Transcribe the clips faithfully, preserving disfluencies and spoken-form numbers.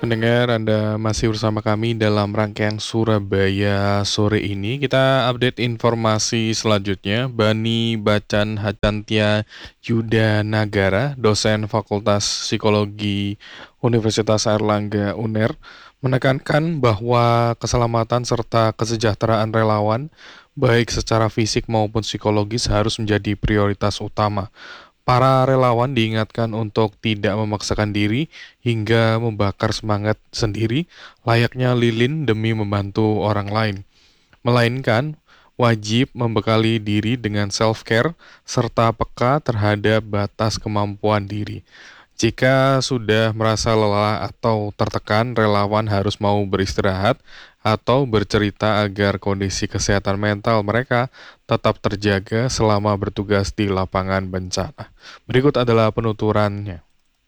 Pendengar, Anda masih bersama kami dalam rangkaian Surabaya sore ini. Kita update informasi selanjutnya. Bani Bacan Hacantia Yuda Nagara, dosen Fakultas Psikologi Universitas Airlangga U N E R, menekankan bahwa keselamatan serta kesejahteraan relawan, baik secara fisik maupun psikologis, harus menjadi prioritas utama. Para relawan diingatkan untuk tidak memaksakan diri hingga membakar semangat sendiri, layaknya lilin demi membantu orang lain. Melainkan, wajib membekali diri dengan self-care serta peka terhadap batas kemampuan diri. Jika sudah merasa lelah atau tertekan, relawan harus mau beristirahat atau bercerita agar kondisi kesehatan mental mereka tetap terjaga selama bertugas di lapangan bencana. Berikut adalah penuturannya.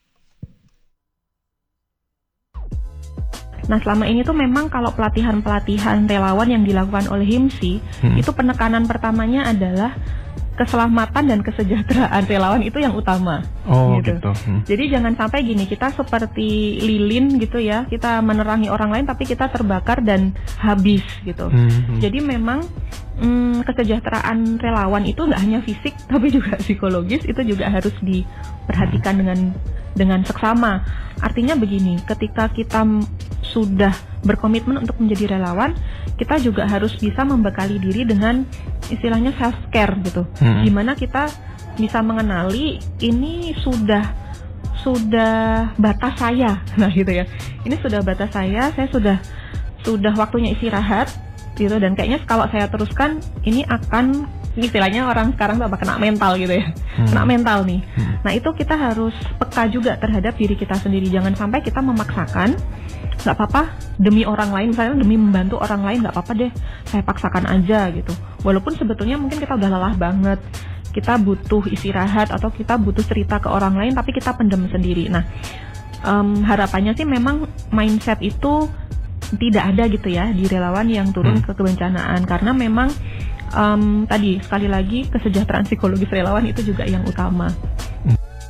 Nah, selama ini tuh memang kalau pelatihan-pelatihan relawan yang dilakukan oleh HIMSI, hmm. itu penekanan pertamanya adalah keselamatan dan kesejahteraan relawan itu yang utama. Oh gitu. gitu. Hmm. Jadi jangan sampai gini, kita seperti lilin gitu ya, kita menerangi orang lain tapi kita terbakar dan habis gitu. Hmm. Jadi memang hmm, kesejahteraan relawan itu nggak hanya fisik tapi juga psikologis, itu juga harus diperhatikan dengan dengan seksama. Artinya begini, ketika kita sudah berkomitmen untuk menjadi relawan, kita juga harus bisa membekali diri dengan istilahnya self care gitu. Hmm. Gimana kita bisa mengenali ini sudah sudah batas saya. Nah, gitu ya. Ini sudah batas saya, saya sudah sudah waktunya istirahat gitu, dan kayaknya kalau saya teruskan ini akan istilahnya orang sekarang tuh apa, kena mental gitu ya. Hmm. Kena mental nih. Hmm. Nah, itu kita harus peka juga terhadap diri kita sendiri. Jangan sampai kita memaksakan, nggak apa-apa demi orang lain, misalnya demi membantu orang lain, nggak apa-apa deh, saya paksakan aja gitu. Walaupun sebetulnya mungkin kita udah lelah banget, kita butuh istirahat atau kita butuh cerita ke orang lain, tapi kita pendem sendiri. Nah, um, harapannya sih memang mindset itu tidak ada gitu ya di relawan yang turun hmm. ke kebencanaan, karena memang um, tadi sekali lagi kesejahteraan psikologis relawan itu juga yang utama.